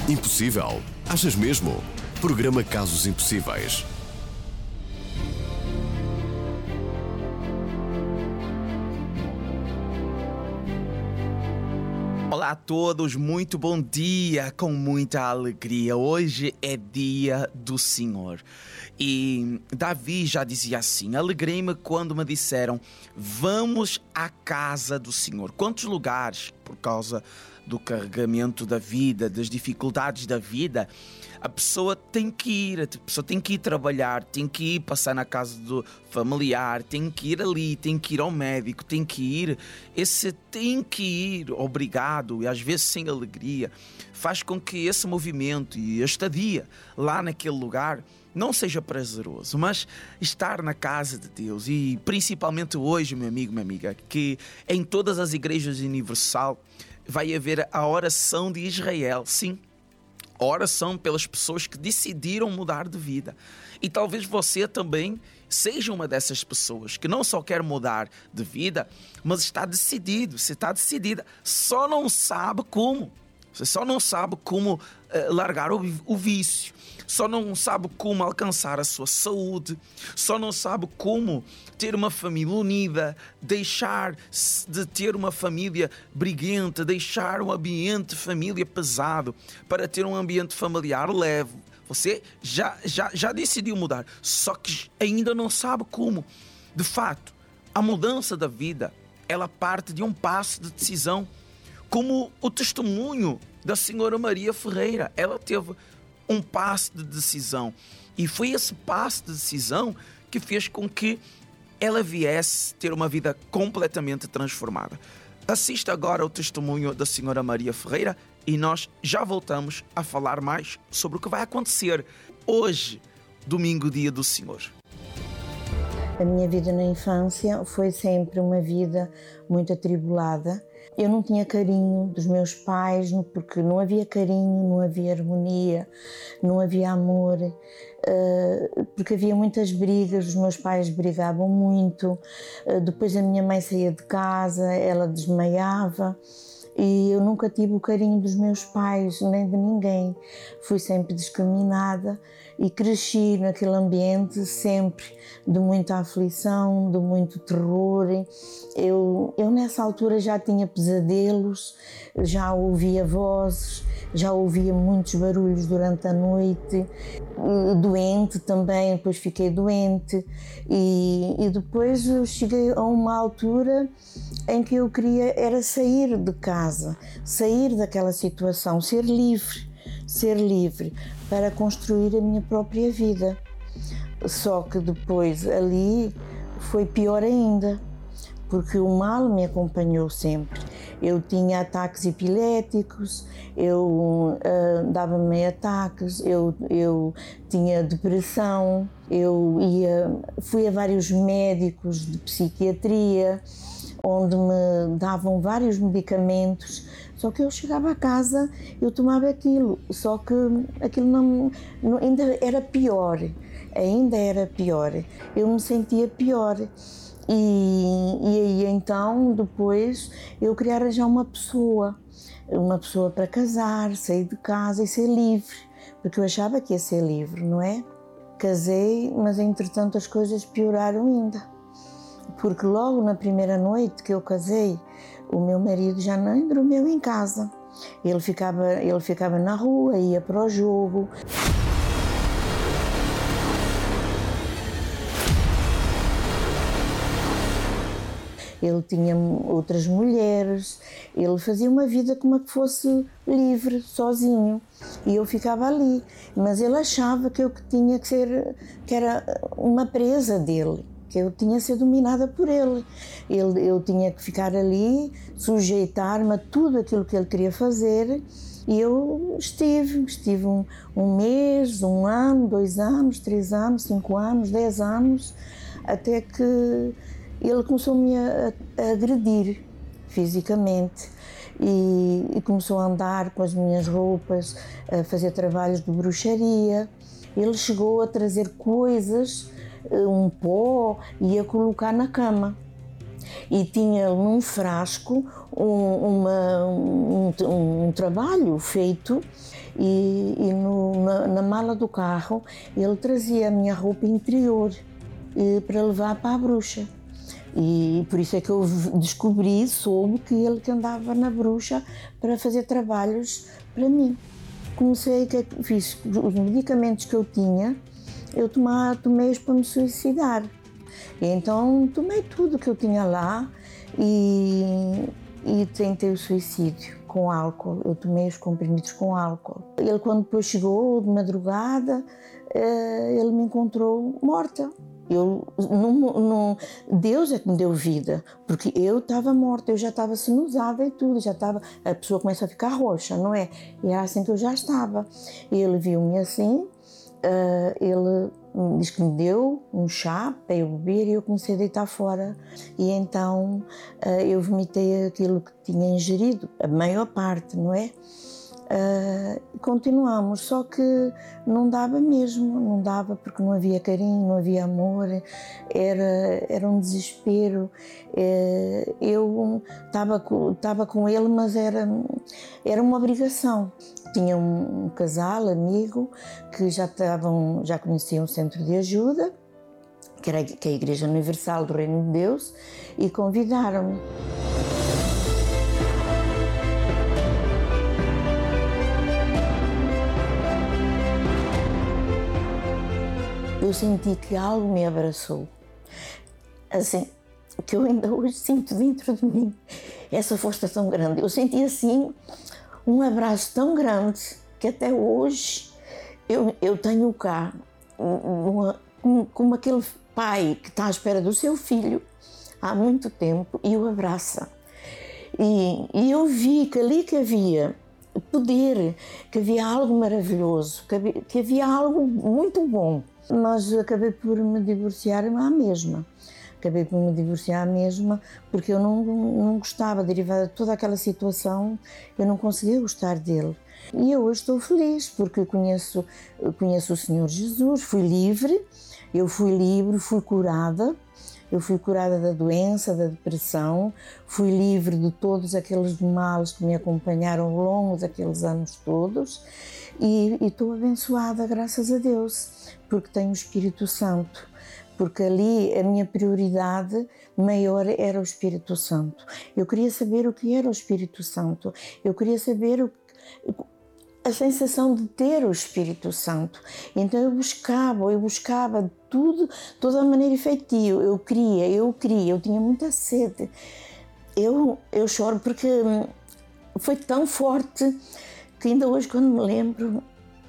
Impossível? Achas mesmo? Programa Casos Impossíveis. Olá a todos, muito bom dia, com muita alegria. Hoje é dia do Senhor. E Davi já dizia assim: alegrei-me quando me disseram, vamos à casa do Senhor. Quantos lugares, por causa do carregamento da vida, das dificuldades da vida, a pessoa tem que ir trabalhar, tem que ir passar na casa do familiar, tem que ir ali, tem que ir ao médico, tem que ir. Esse tem que ir, obrigado, e às vezes sem alegria, faz com que esse movimento e a estadia lá naquele lugar não seja prazeroso, mas estar na casa de Deus, e principalmente hoje, meu amigo, minha amiga, que em todas as igrejas universal vai haver a oração de Israel, sim, a oração pelas pessoas que decidiram mudar de vida. E talvez você também seja uma dessas pessoas que não só quer mudar de vida, mas está decidido, você está decidida, só não sabe como. Você só não sabe como largar o vício, só não sabe como alcançar a sua saúde, só não sabe como ter uma família unida, deixar de ter uma família briguenta, deixar um ambiente de família pesado para ter um ambiente familiar leve. Você já decidiu mudar, só que ainda não sabe como. De fato, a mudança da vida, ela parte de um passo de decisão, como o testemunho da senhora Maria Ferreira. Ela teve um passo de decisão, e foi esse passo de decisão que fez com que ela viesse ter uma vida completamente transformada. Assista agora o testemunho da senhora Maria Ferreira e nós já voltamos a falar mais sobre o que vai acontecer hoje, domingo, dia do Senhor. A minha vida na infância foi sempre uma vida muito atribulada. Eu não tinha carinho dos meus pais, porque não havia carinho, não havia harmonia, não havia amor, porque havia muitas brigas, os meus pais brigavam muito, depois a minha mãe saía de casa, ela desmaiava. E eu nunca tive o carinho dos meus pais, nem de ninguém. Fui sempre discriminada e cresci naquele ambiente sempre de muita aflição, de muito terror. Eu nessa altura já tinha pesadelos, já ouvia vozes, já ouvia muitos barulhos durante a noite. Doente também, depois fiquei doente. E depois eu cheguei a uma altura em que eu queria era sair de casa, sair daquela situação, ser livre para construir a minha própria vida. Só que depois ali foi pior ainda, porque o mal me acompanhou sempre. Eu tinha ataques epiléticos, dava-me ataques, eu tinha depressão, fui a vários médicos de psiquiatria, onde me davam vários medicamentos, só que eu chegava a casa, eu tomava aquilo, só que aquilo ainda era pior, eu me sentia pior. E aí então, depois, eu queria arranjar uma pessoa para casar, sair de casa e ser livre, porque eu achava que ia ser livre, não é? Casei, mas entretanto as coisas pioraram ainda. Porque logo na primeira noite que eu casei, o meu marido já nem dormiu em casa. Ele ficava na rua, ia para o jogo. Ele tinha outras mulheres, ele fazia uma vida como que fosse livre, sozinho. E eu ficava ali, mas ele achava que eu tinha que ser, que era uma presa dele, que eu tinha que ser dominada por ele. Eu tinha que ficar ali, sujeitar-me a tudo aquilo que ele queria fazer. E eu estive um mês, 1 ano, 2 anos, 3 anos, 5 anos, 10 anos, até que ele começou-me a agredir fisicamente e começou a andar com as minhas roupas, a fazer trabalhos de bruxaria. Ele chegou a trazer coisas, um pó, e a colocar na cama. e tinha num frasco um trabalho feito e na mala do carro ele trazia a minha roupa interior para levar para a bruxa. E por isso é que eu soube que ele que andava na bruxa para fazer trabalhos para mim. Fiz os medicamentos que eu tinha, eu tomei-os para me suicidar. E então tomei tudo que eu tinha lá e tentei o suicídio com álcool. Eu tomei os comprimidos com álcool. Ele, quando depois chegou de madrugada, ele me encontrou morta. Deus é que me deu vida, porque eu estava morta, eu já estava sinusada e tudo, a pessoa começa a ficar roxa, não é? E era assim que eu já estava. Ele viu-me assim, ele diz que me deu um chá para eu beber e eu comecei a deitar fora. E então eu vomitei aquilo que tinha ingerido, a maior parte, não é? Continuamos, só que não dava mesmo, não dava porque não havia carinho, não havia amor, era um desespero. Eu estava com ele, mas era uma obrigação. Tinha um casal amigo que já conheciam um centro de ajuda, que é a Igreja Universal do Reino de Deus, e convidaram-me. Eu senti que algo me abraçou, assim, que eu ainda hoje sinto dentro de mim, essa força tão grande. Eu senti assim um abraço tão grande que até hoje eu tenho cá, como aquele pai que está à espera do seu filho há muito tempo e o abraça. E eu vi que ali que havia poder, que havia algo maravilhoso, que havia algo muito bom. Mas acabei por me divorciar à mesma. Porque eu não gostava, derivada de toda aquela situação, eu não conseguia gostar dele. E eu hoje estou feliz, porque conheço o Senhor Jesus, fui livre, fui curada. Eu fui curada da doença, da depressão, fui livre de todos aqueles males que me acompanharam ao longo daqueles anos todos e estou abençoada, graças a Deus, porque tenho o Espírito Santo, porque ali a minha prioridade maior era o Espírito Santo. Eu queria saber o que era o Espírito Santo, eu queria saber a sensação de ter o Espírito Santo. Então eu buscava tudo, toda a maneira efetiva. Eu tinha muita sede. Eu choro porque foi tão forte que ainda hoje, quando me lembro,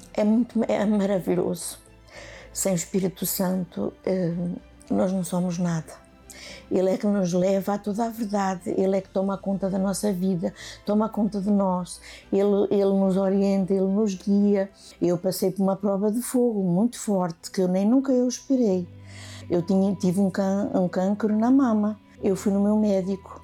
é maravilhoso. Sem o Espírito Santo, nós não somos nada. Ele é que nos leva a toda a verdade, Ele é que toma conta da nossa vida, toma conta de nós, Ele nos orienta, Ele nos guia. Eu passei por uma prova de fogo muito forte, que nunca eu esperei. Eu tive um cancro na mama, eu fui no meu médico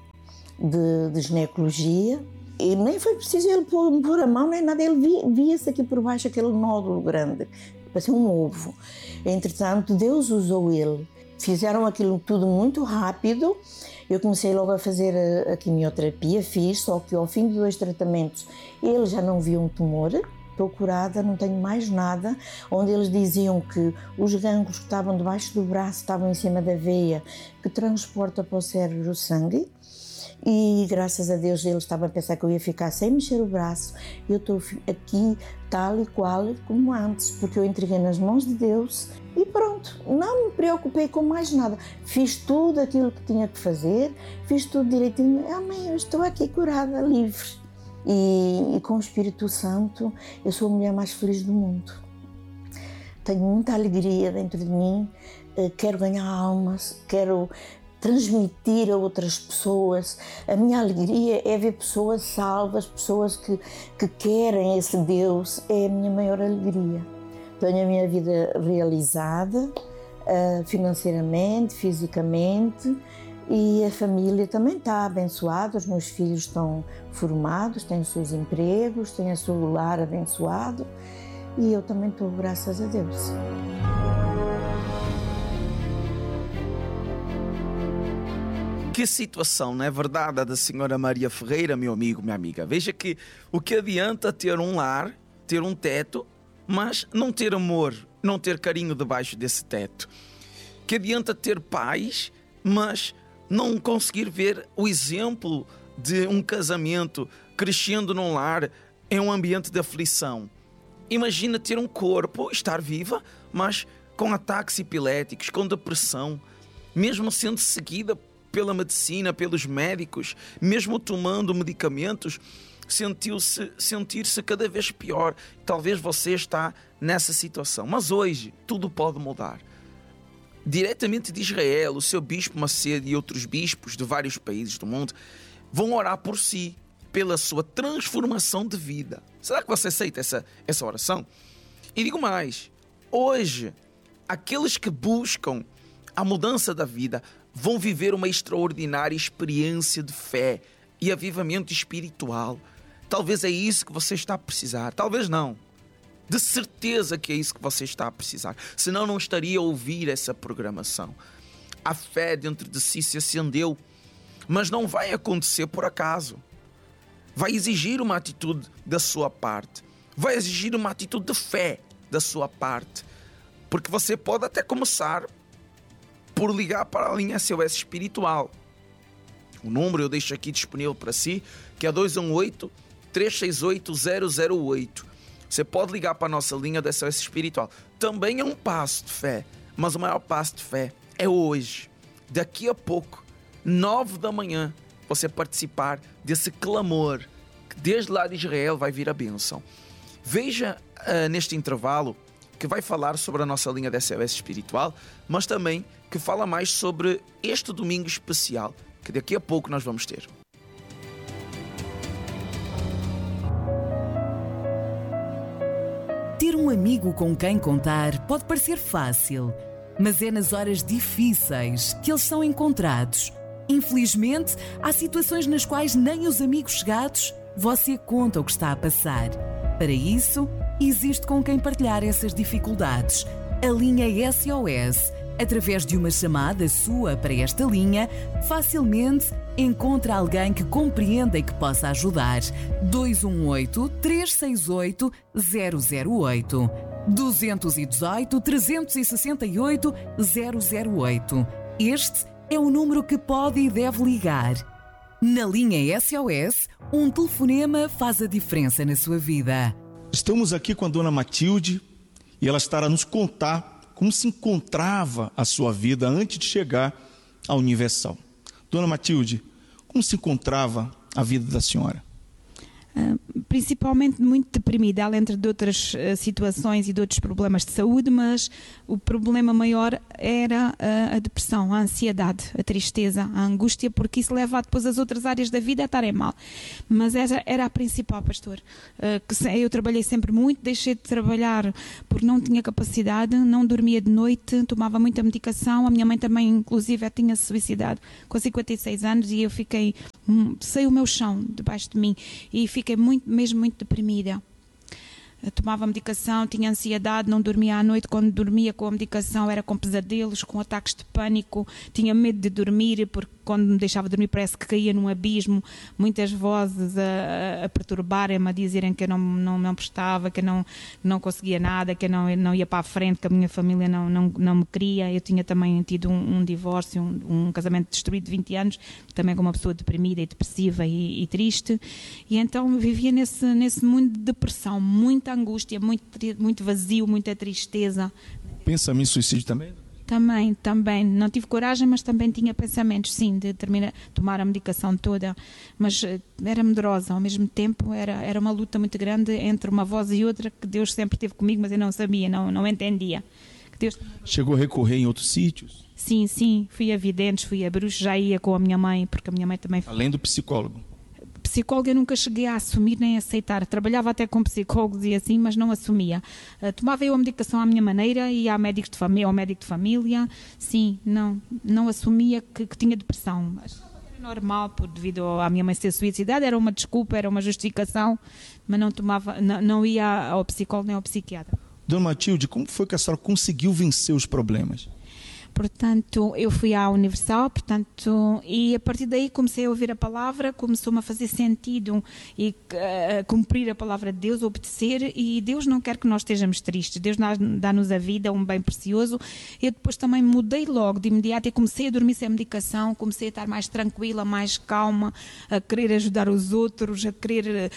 de ginecologia e nem foi preciso ele pôr a mão nem nada, ele via-se aqui por baixo aquele nódulo grande, parecia um ovo. Entretanto, Deus usou ele. Fizeram aquilo tudo muito rápido, eu comecei logo a fazer a quimioterapia, só que ao fim de 2 tratamentos ele já não via um tumor, estou curada, não tenho mais nada, onde eles diziam que os gânglios que estavam debaixo do braço estavam em cima da veia, que transporta para o cérebro o sangue, e graças a Deus eles estavam a pensar que eu ia ficar sem mexer o braço. Eu estou aqui tal e qual como antes, porque eu entreguei nas mãos de Deus e pronto, não me preocupei com mais nada. Fiz tudo aquilo que tinha que fazer, fiz tudo direitinho. Amém, eu estou aqui curada, livre. E com o Espírito Santo eu sou a mulher mais feliz do mundo. Tenho muita alegria dentro de mim, quero ganhar almas, quero transmitir a outras pessoas. A minha alegria é ver pessoas salvas, pessoas que querem esse Deus, é a minha maior alegria. Tenho a minha vida realizada, financeiramente, fisicamente, e a família também está abençoada, os meus filhos estão formados, têm os seus empregos, têm o seu lar abençoado, e eu também estou, graças a Deus. Que situação, não é verdade, a da senhora Maria Ferreira, meu amigo, minha amiga? Veja que o que adianta ter um lar, ter um teto, mas não ter amor, não ter carinho debaixo desse teto. Que adianta ter paz, mas não conseguir ver o exemplo de um casamento crescendo num lar em um ambiente de aflição. Imagina ter um corpo, estar viva, mas com ataques epiléticos, com depressão, mesmo sendo seguida pela medicina, pelos médicos, mesmo tomando medicamentos, sentir-se cada vez pior. Talvez você está nessa situação, mas hoje tudo pode mudar. Diretamente de Israel, o seu bispo Macedo e outros bispos de vários países do mundo vão orar por si, pela sua transformação de vida. Será que você aceita essa oração? E digo mais, hoje, aqueles que buscam a mudança da vida vão viver uma extraordinária experiência de fé e avivamento espiritual. Talvez é isso que você está a precisar, talvez não. De certeza que é isso que você está a precisar. Senão não estaria a ouvir essa programação. A fé dentro de si se acendeu, mas não vai acontecer por acaso. Vai exigir uma atitude da sua parte. Vai exigir uma atitude de fé da sua parte. Porque você pode até começar por ligar para a linha SOS espiritual. O número eu deixo aqui disponível para si, que é 218-368-008. Você pode ligar para a nossa linha da SOS espiritual. Também é um passo de fé, mas o maior passo de fé é hoje. Daqui a pouco, 9 da manhã, você participar desse clamor, que desde lá de Israel vai vir a bênção. Veja neste intervalo que vai falar sobre a nossa linha da SOS espiritual, mas também que fala mais sobre este domingo especial, que daqui a pouco nós vamos ter. Ter um amigo com quem contar pode parecer fácil, mas é nas horas difíceis que eles são encontrados. Infelizmente, há situações nas quais nem os amigos chegados você conta o que está a passar. Para isso, existe com quem partilhar essas dificuldades. A linha SOS, através de uma chamada sua para esta linha, facilmente encontra alguém que compreenda e que possa ajudar. 218-368-008. 218-368-008. Este é o número que pode e deve ligar. Na linha SOS, um telefonema faz a diferença na sua vida. Estamos aqui com a dona Matilde e ela estará a nos contar como se encontrava a sua vida antes de chegar à Universal. Dona Matilde, como se encontrava a vida da senhora? Principalmente muito deprimida, além de outras situações e de outros problemas de saúde, mas o problema maior era a depressão, a ansiedade, a tristeza, a angústia, porque isso leva depois as outras áreas da vida a estarem mal. Mas essa era a principal, pastor. Eu trabalhei sempre muito, deixei de trabalhar porque não tinha capacidade, não dormia de noite, tomava muita medicação. A minha mãe também, inclusive, tinha-se suicidado com 56 anos e eu fiquei, sei o meu chão debaixo de mim e fiquei mesmo muito deprimida. Eu tomava medicação, tinha ansiedade, não dormia à noite. Quando dormia com a medicação era com pesadelos, com ataques de pânico, tinha medo de dormir, porque quando me deixava dormir parece que caía num abismo, muitas vozes a perturbarem-me, a dizerem que eu não prestava, que eu não conseguia nada, que eu não ia para a frente, que a minha família não me queria. Eu tinha também tido um divórcio, um casamento destruído de 20 anos, também com uma pessoa deprimida e depressiva e triste, e então eu vivia nesse mundo de depressão, muita angústia, muito vazio, muita tristeza. Pensamento em suicídio também? Também. Não tive coragem, mas também tinha pensamentos, sim, de tomar a medicação toda. Mas era medrosa, ao mesmo tempo era uma luta muito grande entre uma voz e outra, que Deus sempre esteve comigo, mas eu não sabia, não entendia. Que Deus... Chegou a recorrer em outros sítios? Sim. Fui a videntes, fui a bruxos, já ia com a minha mãe, porque a minha mãe também... Além do psicólogo? Psicóloga eu nunca cheguei a assumir nem a aceitar. Trabalhava até com psicólogos e assim, mas não assumia. Tomava eu a medicação à minha maneira, ia ao médico de família. Sim, não assumia que tinha depressão. Achava que era normal, devido à minha mãe ser suicidada, era uma desculpa, era uma justificação, mas não ia ao psicólogo nem ao psiquiatra. Dona Matilde, como foi que a senhora conseguiu vencer os problemas? Portanto, eu fui à Universal, e a partir daí comecei a ouvir a palavra, começou-me a fazer sentido e cumprir a palavra de Deus, obedecer, e Deus não quer que nós estejamos tristes, Deus dá-nos a vida, um bem precioso. Eu depois também mudei logo, de imediato, e comecei a dormir sem medicação, comecei a estar mais tranquila, mais calma, a querer ajudar os outros, a querer...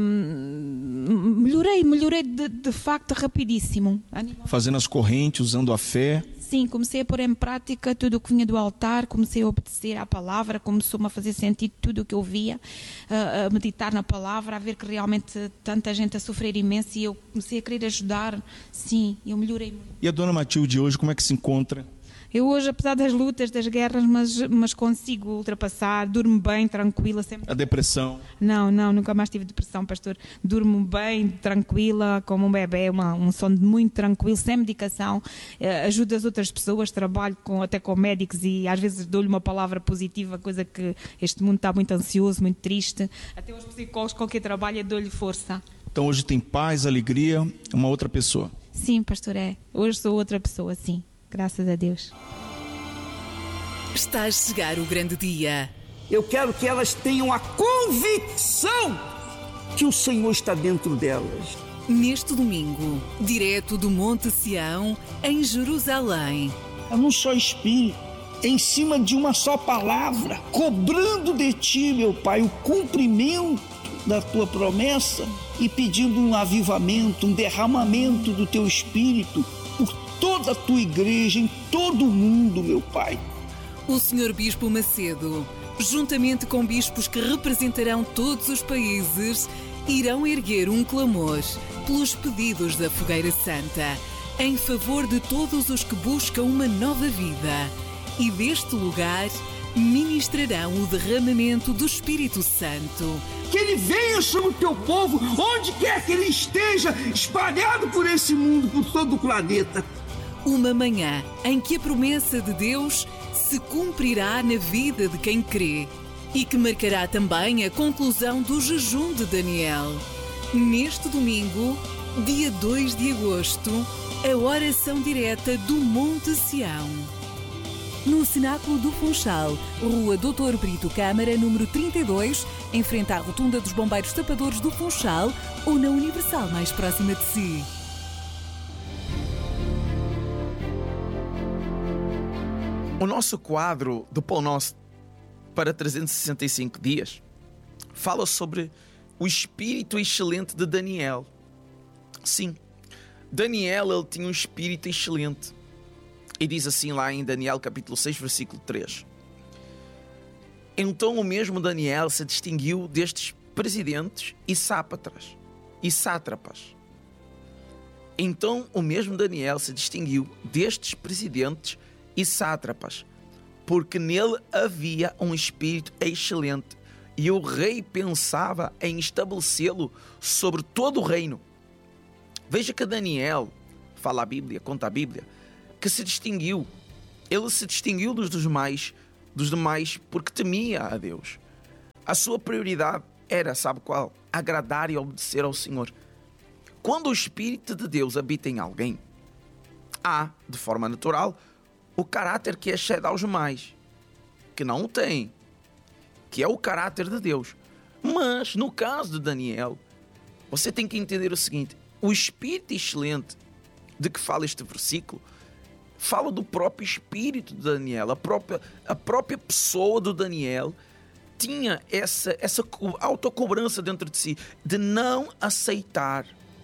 melhorei de facto rapidíssimo. Fazendo as correntes, usando a fé. Sim, comecei a pôr em prática tudo o que vinha do altar, comecei a obedecer à palavra, começou-me a fazer sentido tudo o que eu via, a meditar na palavra, a ver que realmente tanta gente a sofrer imenso, e eu comecei a querer ajudar. Sim, eu melhorei muito. E a dona Matilde hoje, como é que se encontra? Eu hoje, apesar das lutas, das guerras, mas consigo ultrapassar, durmo bem, tranquila. Sempre... A depressão? Não, nunca mais tive depressão, pastor. Durmo bem, tranquila, como um bebê, um sono muito tranquilo, sem medicação. Ajudo as outras pessoas, trabalho até com médicos, e às vezes dou-lhe uma palavra positiva, coisa que este mundo está muito ansioso, muito triste. Até os psicólogos com quem trabalho, dou-lhe força. Então hoje tem paz, alegria, uma outra pessoa? Sim, pastor, hoje sou outra pessoa, sim. Graças a Deus. Está a chegar o grande dia. Eu quero que elas tenham a convicção que o Senhor está dentro delas. Neste domingo, direto do Monte Sião, em Jerusalém. É num só espírito, em cima de uma só palavra, cobrando de ti, meu Pai, o cumprimento da tua promessa e pedindo um avivamento, um derramamento do teu espírito por toda a tua igreja, em todo o mundo, meu Pai. O Sr. Bispo Macedo, juntamente com bispos que representarão todos os países, irão erguer um clamor pelos pedidos da Fogueira Santa, em favor de todos os que buscam uma nova vida. E deste lugar ministrarão o derramamento do Espírito Santo. Que ele venha sobre o teu povo, onde quer que ele esteja, espalhado por esse mundo, por todo o planeta. Uma manhã em que a promessa de Deus se cumprirá na vida de quem crê e que marcará também a conclusão do jejum de Daniel. Neste domingo, dia 2 de agosto, a oração direta do Monte Sião. No Cenáculo do Funchal, Rua Doutor Brito Câmara, número 32, em frente à Rotunda dos Bombeiros Tapadores do Funchal, ou na Universal mais próxima de si. O nosso quadro do Pão Nosso para 365 dias fala sobre o espírito excelente de Daniel. Sim, Daniel, ele tinha um espírito excelente. E diz assim lá em Daniel capítulo 6, versículo 3. Então o mesmo Daniel se distinguiu destes presidentes e sátrapas. Então o mesmo Daniel se distinguiu destes presidentes e sátrapas, porque nele havia um espírito excelente, e o rei pensava em estabelecê-lo sobre todo o reino. Veja que Daniel, fala a Bíblia, conta a Bíblia, que se distinguiu. Ele se distinguiu dos demais porque temia a Deus. A sua prioridade era, sabe qual? Agradar e obedecer ao Senhor. Quando o Espírito de Deus habita em alguém, há, de forma natural, o caráter que excede aos demais, que não o tem, que é o caráter de Deus. Mas, no caso de Daniel, você tem que entender o seguinte: o Espírito excelente de que fala este versículo fala do próprio espírito de Daniel. A própria pessoa do Daniel tinha essa autocobrança dentro de si, de não aceitar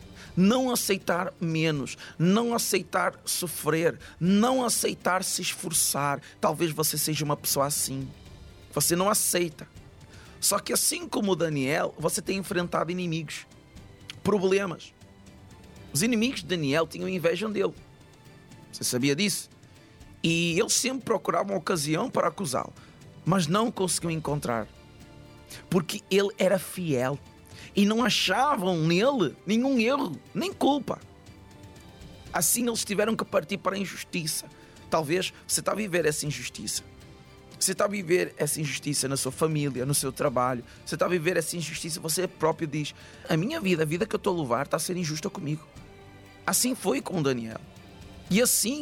menos, não aceitar sofrer, não aceitar se esforçar. Talvez você seja uma pessoa assim. Você não aceita. Só que assim como o Daniel, você tem enfrentado inimigos, problemas. Os inimigos de Daniel tinham inveja dele. Você sabia disso? E eles sempre procuravam ocasião para acusá-lo, mas não conseguiam encontrar, porque ele era fiel e não achavam nele nenhum erro, nem culpa. Assim eles tiveram que partir para a injustiça. Talvez você está a viver essa injustiça. Você está a viver essa injustiça na sua família, no seu trabalho. Você está a viver essa injustiça, você próprio diz: a minha vida, a vida que eu estou a levar está a ser injusta comigo. Assim foi com Daniel. E assim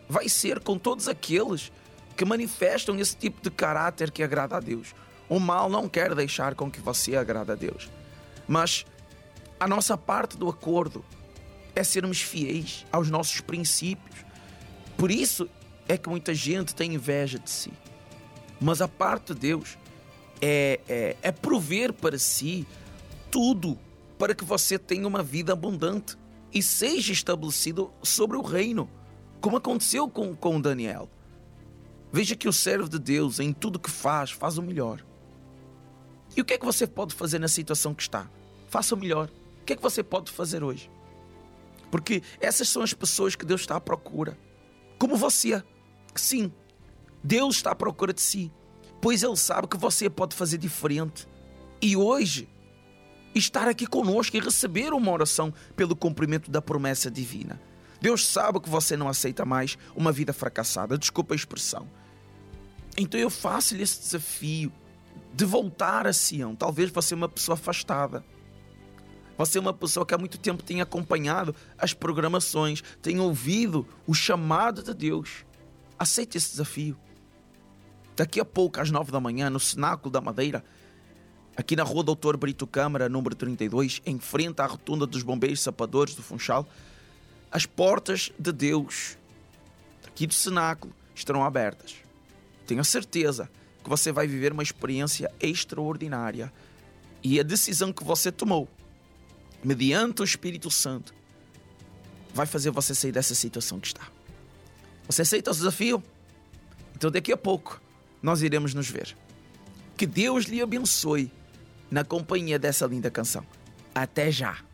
vai ser com todos aqueles que manifestam esse tipo de caráter que agrada a Deus. O mal não quer deixar com que você agrade a Deus. Mas a nossa parte do acordo é sermos fiéis aos nossos princípios. Por isso é que muita gente tem inveja de si. Mas a parte de Deus é prover para si tudo para que você tenha uma vida abundante e seja estabelecido sobre o reino, como aconteceu com Daniel. Veja que o servo de Deus, em tudo que faz o melhor. E o que é que você pode fazer na situação que está? Faça o melhor. O que é que você pode fazer hoje? Porque essas são as pessoas que Deus está à procura. Como você. Sim, Deus está à procura de si. Pois Ele sabe que você pode fazer diferente. E hoje, estar aqui conosco e receber uma oração pelo cumprimento da promessa divina. Deus sabe que você não aceita mais uma vida fracassada. Desculpa a expressão. Então eu faço-lhe esse desafio de voltar a Sião. Talvez você é uma pessoa afastada. Você é uma pessoa que há muito tempo tem acompanhado as programações, tem ouvido o chamado de Deus. Aceite esse desafio. Daqui a pouco, às 9 da manhã, no Cenáculo da Madeira, aqui na rua Doutor Brito Câmara, número 32, em frente à rotunda dos Bombeiros Sapadores do Funchal, as portas de Deus, aqui do Cenáculo, estarão abertas. Tenho a certeza que você vai viver uma experiência extraordinária. E a decisão que você tomou, mediante o Espírito Santo, vai fazer você sair dessa situação que está. Você aceita o desafio? Então daqui a pouco nós iremos nos ver. Que Deus lhe abençoe na companhia dessa linda canção. Até já!